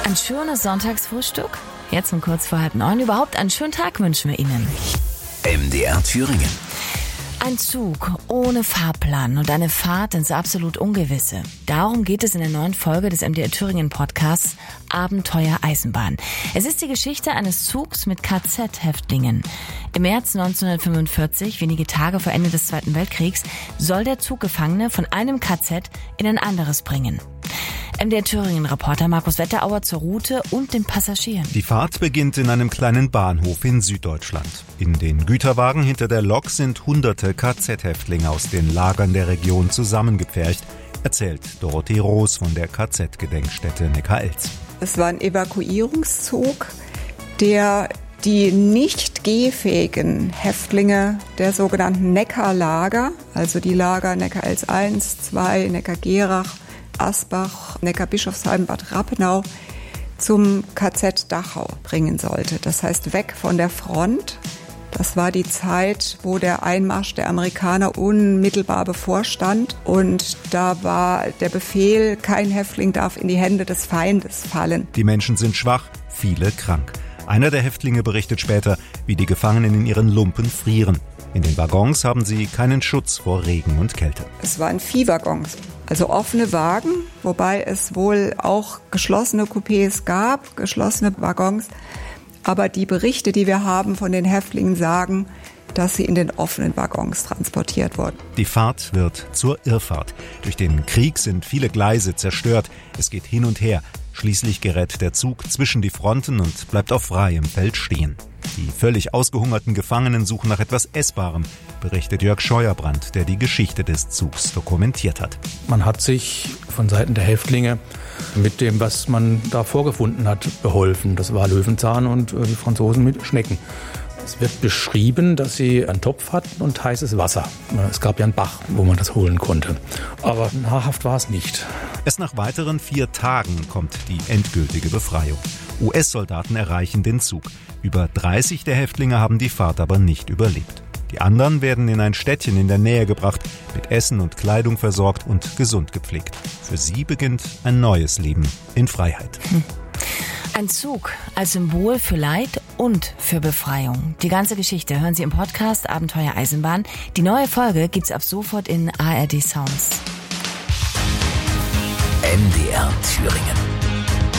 Ein schönes Sonntagsfrühstück? Jetzt um kurz vor 8:30. Überhaupt einen schönen Tag wünschen wir Ihnen. MDR Thüringen. Ein Zug ohne Fahrplan und eine Fahrt ins absolut Ungewisse. Darum geht es in der neuen Folge des MDR Thüringen Podcasts Abenteuer Eisenbahn. Es ist die Geschichte eines Zugs mit KZ-Häftlingen. Im März 1945, wenige Tage vor Ende des Zweiten Weltkriegs, soll der Zug Gefangene von einem KZ in ein anderes bringen. MDR Thüringen-Reporter Markus Wetterauer zur Route und den Passagieren. Die Fahrt beginnt in einem kleinen Bahnhof in Süddeutschland. In den Güterwagen hinter der Lok sind hunderte KZ-Häftlinge aus den Lagern der Region zusammengepfercht, erzählt Dorothee Roos von der KZ-Gedenkstätte Neckarelz. Es war ein Evakuierungszug, der die nicht gehfähigen Häftlinge der sogenannten Neckarlager, also die Lager Neckarelz 1, 2, Neckargerach, Asbach, Neckarbischofsheim, Bad Rappenau zum KZ Dachau bringen sollte. Das heißt, weg von der Front. Das war die Zeit, wo der Einmarsch der Amerikaner unmittelbar bevorstand. Und da war der Befehl, kein Häftling darf in die Hände des Feindes fallen. Die Menschen sind schwach, viele krank. Einer der Häftlinge berichtet später, wie die Gefangenen in ihren Lumpen frieren. In den Waggons haben sie keinen Schutz vor Regen und Kälte. Es waren Viehwaggons, also offene Wagen, wobei es wohl auch geschlossene Coupés gab, geschlossene Waggons. Aber die Berichte, die wir haben von den Häftlingen, sagen, dass sie in den offenen Waggons transportiert wurden. Die Fahrt wird zur Irrfahrt. Durch den Krieg sind viele Gleise zerstört. Es geht hin und her. Schließlich gerät der Zug zwischen die Fronten und bleibt auf freiem Feld stehen. Die völlig ausgehungerten Gefangenen suchen nach etwas Essbarem, berichtet Jörg Scheuerbrand, der die Geschichte des Zugs dokumentiert hat. Man hat sich von Seiten der Häftlinge mit dem, was man da vorgefunden hat, beholfen. Das war Löwenzahn und die Franzosen mit Schnecken. Es wird beschrieben, dass sie einen Topf hatten und heißes Wasser. Es gab ja einen Bach, wo man das holen konnte. Aber nahrhaft war es nicht. Erst nach weiteren 4 Tagen kommt die endgültige Befreiung. US-Soldaten erreichen den Zug. Über 30 der Häftlinge haben die Fahrt aber nicht überlebt. Die anderen werden in ein Städtchen in der Nähe gebracht, mit Essen und Kleidung versorgt und gesund gepflegt. Für sie beginnt ein neues Leben in Freiheit. Ein Zug als Symbol für Leid und für Befreiung. Die ganze Geschichte hören Sie im Podcast Abenteuer Eisenbahn. Die neue Folge gibt's ab sofort in ARD Sounds. MDR Thüringen.